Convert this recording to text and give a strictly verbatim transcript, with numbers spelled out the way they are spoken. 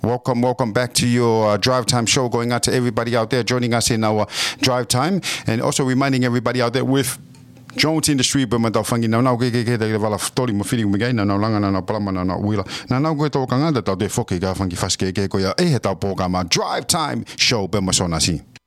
Welcome, welcome back to your uh, Drive Time show. Going out to everybody out there joining us in our Drive Time, and also reminding everybody out there with Jones Industry, but my fangi na na ke ke ke de vala tori mo feeling me na na langa na na palama na na wila na na ko to kanga da de foki ga fangi faske ke ko ya e he ta programa Drive Time show be mo sona si.